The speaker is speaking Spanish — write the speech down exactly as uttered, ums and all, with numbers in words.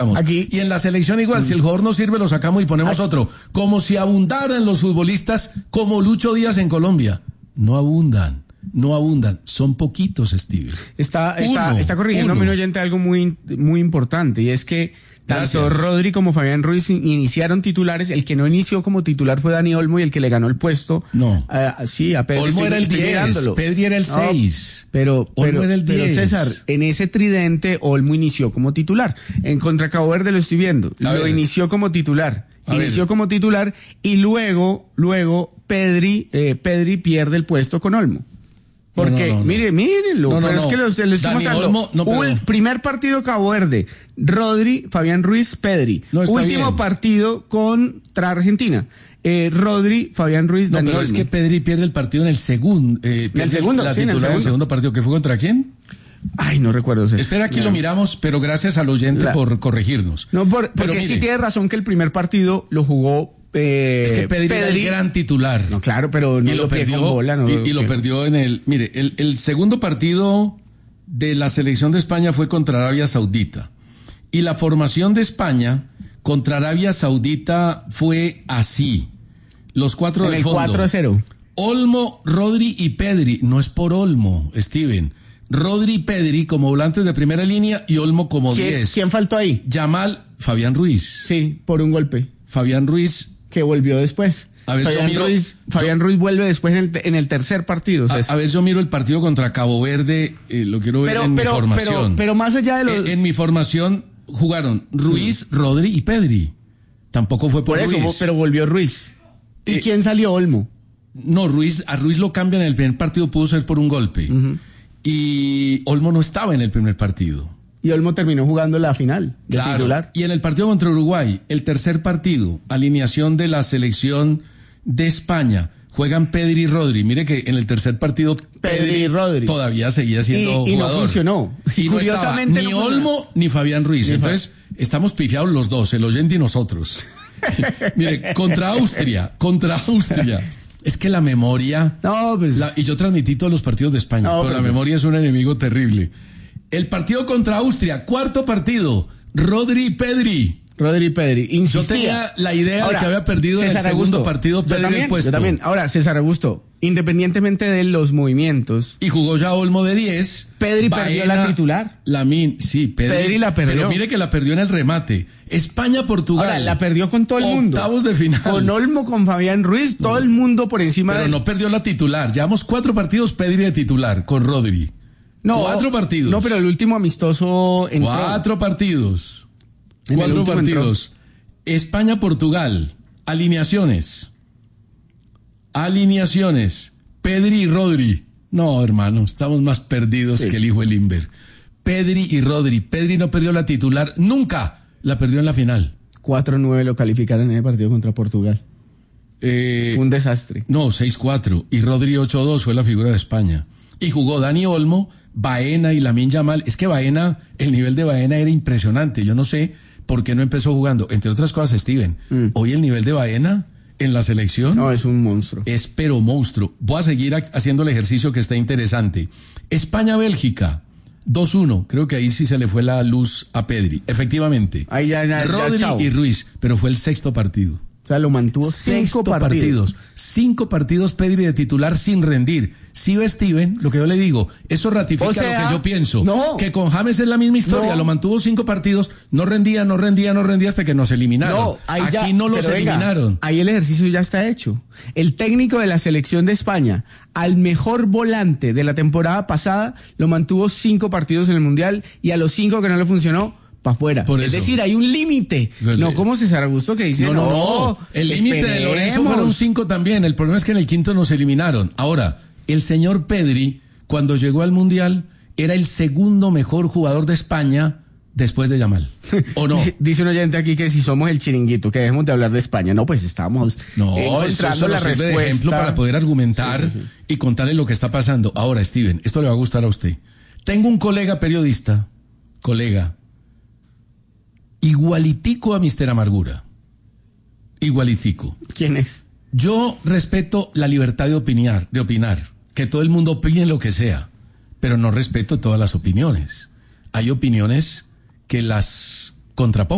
Aquí. Y en la selección igual, mm. si el jugador no sirve, lo sacamos y ponemos Aquí. otro. Como si abundaran los futbolistas como Lucho Díaz en Colombia. No abundan, no abundan. Son poquitos, Steven. Está, está, uno, está corrigiéndome un oyente algo muy, muy importante, y es que tanto Gracias. Rodri como Fabián Ruiz iniciaron titulares. El que no inició como titular fue Dani Olmo, y el que le ganó el puesto. No. Uh, sí, a Pedri. Olmo era el diez, Pedri era el seis. No, pero, pero, Olmo era el pero César, en ese tridente Olmo inició como titular. En contra Cabo Verde lo estoy viendo. A lo ver. inició como titular. A inició ver. como titular y luego, luego Pedri, eh, Pedri pierde el puesto con Olmo. Porque, no, no, no, mire, mire, lo, no, no, pero no. es que lo, le estoy Dani mostrando. Olmo, no, pero... El primer partido Cabo Verde, Rodri, Fabián Ruiz, Pedri. No, Último bien. partido contra Argentina. Eh, Rodri, Fabián Ruiz, no, Dani pero Olmo. es que Pedri pierde el partido en el segundo. Eh, en el segundo, la sí, en el titular segundo. el segundo partido, que fue contra quién. Ay, no recuerdo eso. Espera, aquí no. lo miramos, pero gracias al oyente la... por corregirnos. No, por, porque mire, sí tiene razón que el primer partido lo jugó. Eh, es que Pedri, Pedri era el gran titular. No, claro, pero no y lo, lo perdió bola, no y, lo y lo perdió en el. Mire, el, el segundo partido de la selección de España fue contra Arabia Saudita, y la formación de España contra Arabia Saudita fue así: los cuatro en del el fondo. cuatro a cero. Olmo, Rodri y Pedri. No es por Olmo, Steven. Rodri y Pedri como volantes de primera línea y Olmo como diez. ¿Quién faltó ahí? Yamal, Fabián Ruiz. Sí, por un golpe. Fabián Ruiz. Que volvió después. A ver, Fabián, miro, Ruiz, Fabián yo, Ruiz vuelve después en el, en el tercer partido. A, a ver, yo miro el partido contra Cabo Verde, eh, lo quiero ver pero, en pero, mi formación. Pero, pero más allá de los... En, en mi formación jugaron Ruiz, sí. Rodri y Pedri. Tampoco fue por, por Ruiz. eso, pero volvió Ruiz. ¿Y eh, quién salió? Olmo. No, Ruiz, a Ruiz lo cambian en el primer partido, pudo ser por un golpe. Uh-huh. Y Olmo no estaba en el primer partido. Y Olmo terminó jugando la final de claro. titular. Y en el partido contra Uruguay, el tercer partido, alineación de la selección de España, juegan Pedri y Rodri. Mire que en el tercer partido Pedri, Pedri y Rodri todavía seguía siendo y, y jugador. Y no funcionó. Y no Curiosamente ni no Olmo ni Fabián Ruiz. Ni Entonces, fa... estamos pifiados los dos, el oyente y nosotros. Mire, contra Austria, contra Austria. Es que la memoria... No, pues... La, y yo transmití todos los partidos de España, no, pero la pues... memoria es un enemigo terrible. El partido contra Austria, cuarto partido, Rodri y Pedri. Rodri y Pedri, insistía. Yo tenía la idea Ahora, de que había perdido en el segundo Augusto, partido Pedri también, el puesto. Yo también. Ahora, César Augusto, independientemente de los movimientos... Y jugó ya Olmo de diez. Pedri Baena, perdió la titular. La min, sí, Pedri, Pedri la perdió. Pero mire que la perdió en el remate. España-Portugal. Ahora, la perdió con todo el mundo. Octavos de final. Con Olmo, con Fabián Ruiz, todo no, el mundo por encima pero de... Pero no perdió la titular. Llevamos cuatro partidos Pedri de titular, con Rodri. No, cuatro partidos. No, pero el último amistoso entró. Cuatro partidos. En cuatro partidos. España-Portugal. Alineaciones. Alineaciones. Pedri y Rodri. No, hermano, estamos más perdidos sí. que el hijo de Limber. Pedri y Rodri. Pedri no perdió la titular nunca. La perdió en la final. cuatro nueve lo calificaron en el partido contra Portugal. Eh, Fue un desastre. No, seis cuatro. Y Rodri ocho dos fue la figura de España. Y jugó Dani Olmo, Baena y Lamine Yamal. Es que Baena, el nivel de Baena era impresionante. Yo no sé por qué no empezó jugando. Entre otras cosas, Steven, mm. hoy el nivel de Baena en la selección... No, es un monstruo. Es pero monstruo. Voy a seguir haciendo el ejercicio que está interesante. España-Bélgica, dos uno. Creo que ahí sí se le fue la luz a Pedri. Efectivamente. Ahí ya, ya, Rodri ya, y Ruiz, pero fue el sexto partido. O sea, lo mantuvo cinco partidos. partidos. Cinco partidos Pedri de titular sin rendir. Si ve Steven, lo que yo le digo, eso ratifica o sea, lo que yo pienso. No. Que con James es la misma historia. No. Lo mantuvo cinco partidos, no rendía, no rendía, no rendía hasta que nos eliminaron. No, ahí Aquí ya, no los eliminaron. Venga, ahí el ejercicio ya está hecho. El técnico de la selección de España, al mejor volante de la temporada pasada, lo mantuvo cinco partidos en el Mundial y a los cinco que no le funcionó, para afuera. Por es eso. decir, hay un límite. No como César Augusto que dice, no, no, no. no. El límite de Lorenzo fueron cinco también. El problema es que en el quinto nos eliminaron. Ahora, el señor Pedri, cuando llegó al Mundial, era el segundo mejor jugador de España después de Yamal. ¿O no? Dice un oyente aquí que si somos el chiringuito, que dejemos de hablar de España. No, pues estamos no, encontrando eso, eso la respuesta. De ejemplo para poder argumentar sí, sí, sí. y contarle lo que está pasando. Ahora, Steven, esto le va a gustar a usted. Tengo un colega periodista, colega, igualitico a mister Amargura. Igualitico. ¿Quién es? Yo respeto la libertad de opinar, de opinar, que todo el mundo opine lo que sea, pero no respeto todas las opiniones. Hay opiniones que las contrapongo.